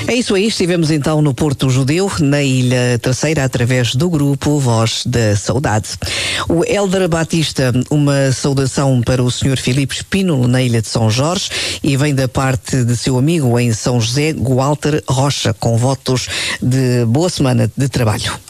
É isso aí, estivemos então no Porto Judeu, na Ilha Terceira, através do grupo Voz da Saudade. O Hélder Batista, uma saudação para o Sr. Filipe Espínulo, na Ilha de São Jorge, e vem da parte de seu amigo em São José, Walter Rocha, com votos de boa semana de trabalho.